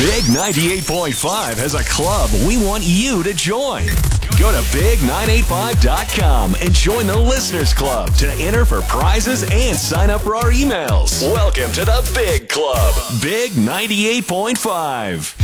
Big 98.5 has a club we want you to join. Go to big985.com and join the Listeners Club to enter for prizes and sign up for our emails. Welcome to the Big Club. Big 98.5.